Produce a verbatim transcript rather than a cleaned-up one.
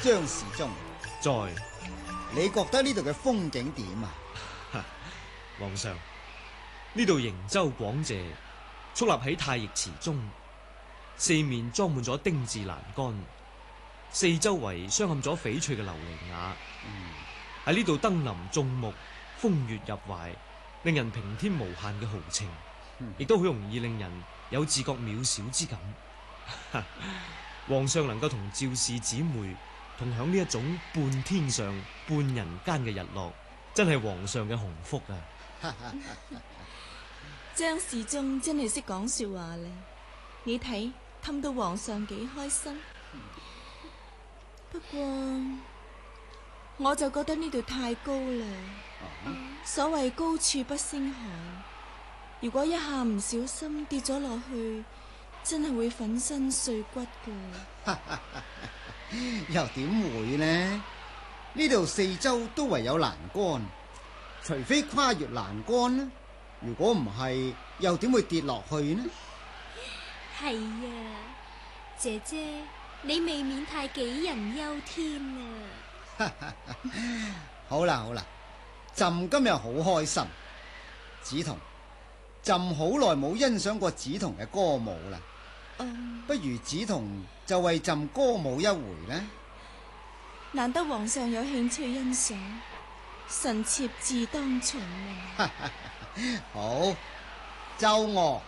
張侍中， 在。 你覺得呢度嘅風景點啊？ 皇上，呢度瀛洲廣榭，矗立喺太液池中，四面裝滿咗丁字欄杆，四周圍鑲嵌咗翡翠嘅琉璃瓦。喺呢度登臨眾目，風月入懷，令人平添無限嘅豪情，亦都好容易令人有自覺渺小之感。皇上能夠同趙氏姊妹同享呢一種半天上半人間嘅日落，真係皇上嘅鴻福啊！ 張侍中真係識講說話咧，你睇氹到皇上幾開心。不過我就覺得呢度太高啦。啊、所謂高處不勝寒，如果一下唔小心跌咗落去，真係會粉身碎骨噶。 又點會呢？呢度四周都圍有欄杆，除非跨越欄杆呢，如果唔係，又點會跌落去呢？ 係啊，姐姐，你未免太杞人憂天啦。 好啦好啦，朕今日好開心。梓潼，朕好耐冇欣賞過梓潼嘅歌舞啦。 嗯、 不如梓潼就為朕歌舞一回呢？ 難得皇上有興趣欣賞，臣妾自當從命。 好，奏樂。